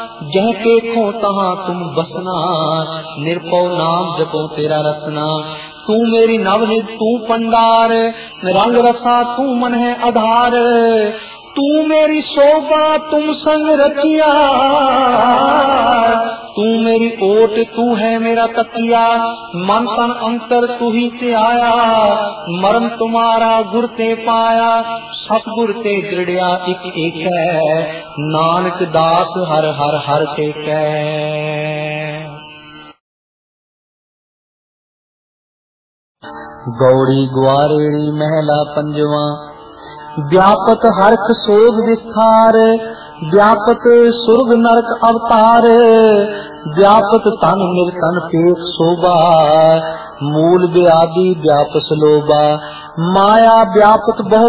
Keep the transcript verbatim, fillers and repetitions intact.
जह के खो तहाँ तुम बसना, निरपौ नाम जपो तेरा रसना। तू मेरी नवनिध तू पंडार, रंग रसा तू मन है आधार। तू मेरी शोभा तुम संग रचिया, तू मेरी ओट तू है मेरा तकिया। मन तन अंतर तू ही ते आया, मरम तुम्हारा गुर ते पाया। सतगुर ते दृढ़िया एक एक है, नानक दास हर हर हर ते कै। गौड़ी ग्वारेड़ी महला पंजवा, व्यापक हरख सोग विस्तार। व्यापक सुर्ग नरक अवतार, व्यापक तन निर्तन पेख शोभा। मूल व्याधि व्यापस लोभा, माया व्यापक बहु